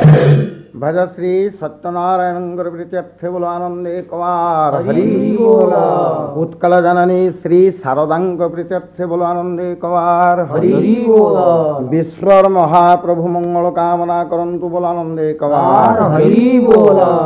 भज श्री सत्यनारायण गुरु प्रीत्यर्थे बोलो आनंदे कुमार हरि बोल। उत्कल जननी श्री शारदांग प्रीत्यर्थे बोलो आनंदे कुमार हरि बोल। विश्वर महाप्रभु मंगल कामना करंतु बोलो आनंदे कुमार हरि बोल।